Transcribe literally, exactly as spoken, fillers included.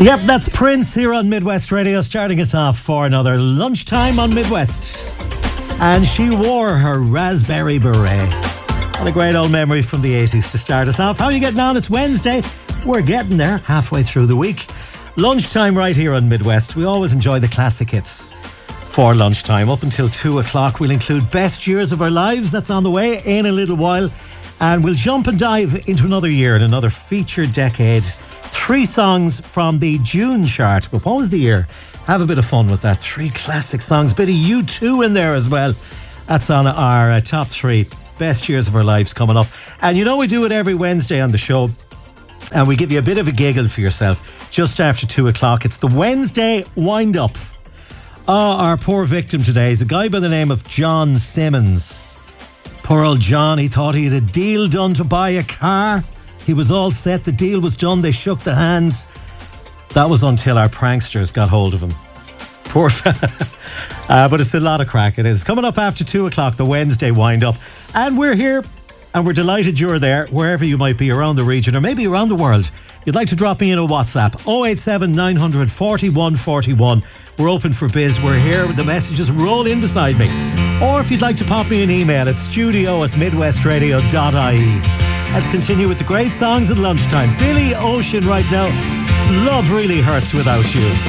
Yep, that's Prince here on Midwest Radio, starting us off for another lunchtime on Midwest. And she wore her raspberry beret. What a great old memory from the eighties to start us off. How are you getting on? It's Wednesday. We're getting there, halfway through the week. Lunchtime right here on Midwest. We always enjoy the classic hits for lunchtime. Up until two o'clock, we'll include Best Years of Our Lives. That's on the way in a little while. And we'll jump and dive into another year and another featured decade. Three songs from the June chart. But what was the year? Have a bit of fun with that. Three classic songs. Bit of U two in there as well. That's on our uh, top three Best Years of Our Lives coming up. And you know we do it every Wednesday on the show. And we give you a bit of a giggle for yourself just after two o'clock. It's the Wednesday wind-up. Oh, our poor victim today is a guy by the name of John Simmons. Poor old John, he thought he had a deal done to buy a car. He was all set, the deal was done, they shook the hands. That was until our pranksters got hold of him. Poor fella. uh, but it's a lot of crack, it is. Coming up after two o'clock, the Wednesday wind-up. And we're here, and we're delighted you're there, wherever you might be around the region, or maybe around the world. You'd like to drop me in a WhatsApp, oh eight seven nine hundred forty-one forty-one. We're open for biz, we're here, the messages roll in beside me. Or if you'd like to pop me an email, it's studio at midwestradio dot I E. Let's continue with the great songs at lunchtime. Billy Ocean right now. Love really hurts without you.